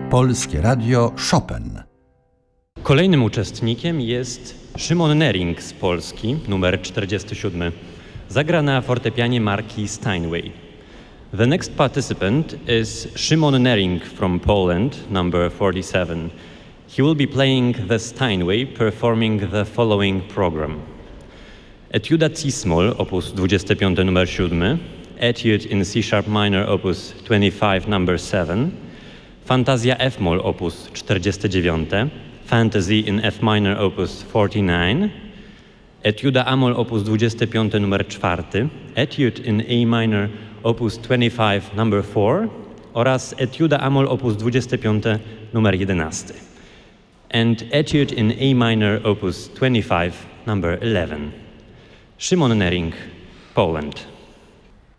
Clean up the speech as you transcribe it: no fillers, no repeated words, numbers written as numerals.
Polskie Radio Chopin. Kolejnym uczestnikiem jest Szymon Nering z Polski, numer 47. Zagra na fortepianie marki Steinway. The next participant is Szymon Nering from Poland, number 47. He will be playing the Steinway, performing the following program. Etuda C-moll, opus 25, numer 7. Etude in C-sharp minor, opus 25, number 7. Fantazja F-moll, opus 49. Fantasy in F minor, opus 49. Etuda A-moll, opus 25, numer 4. Etude in A minor, opus 25, number 4. Oraz Etuda A-moll, opus 25, numer 11. And Etude in A minor, opus 25, number 11. Szymon Nering, Poland.